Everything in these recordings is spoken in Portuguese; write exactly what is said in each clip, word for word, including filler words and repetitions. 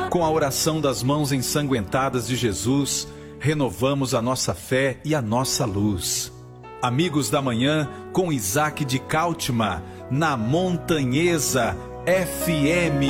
Com a oração das mãos ensanguentadas de Jesus, renovamos a nossa fé e a nossa luz. Amigos da Manhã, com Isaac de Cáltima, na Montanhesa F M.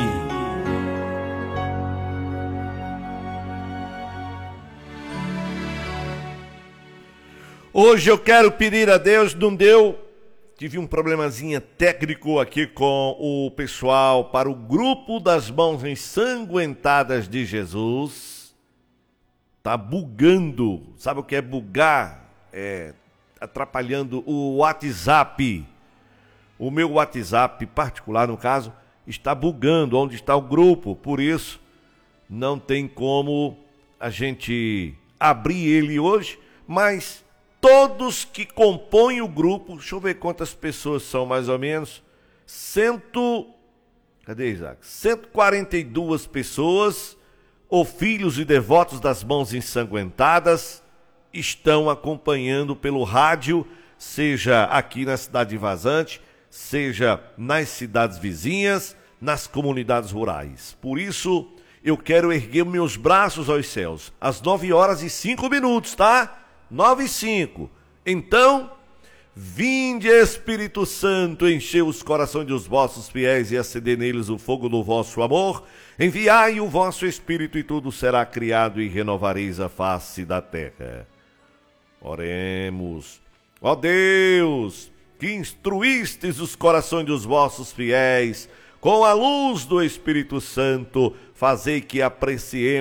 Hoje eu quero pedir a Deus, não deu, tive um problemazinho técnico aqui com o pessoal para o grupo das mãos ensanguentadas de Jesus. Tá bugando, sabe o que é bugar? É atrapalhando o WhatsApp. O meu WhatsApp particular, no caso, está bugando onde está o grupo, por isso não tem como a gente abrir ele hoje, mas todos que compõem o grupo, deixa eu ver quantas pessoas são mais ou menos, cento, cadê Isaac? cento e quarenta e duas pessoas, ou filhos e devotos das mãos ensanguentadas, estão acompanhando pelo rádio, seja aqui na cidade de Vazante, seja nas cidades vizinhas, nas comunidades rurais. Por isso, eu quero erguer meus braços aos céus, às nove horas e cinco minutos, tá? nove e cinco. Então, vinde Espírito Santo, enchei os corações dos vossos fiéis e acendei neles o fogo do vosso amor. Enviai o vosso Espírito e tudo será criado e renovareis a face da terra. Oremos. Ó Deus, que instruístes os corações dos vossos fiéis com a luz do Espírito Santo, fazei que apreciemos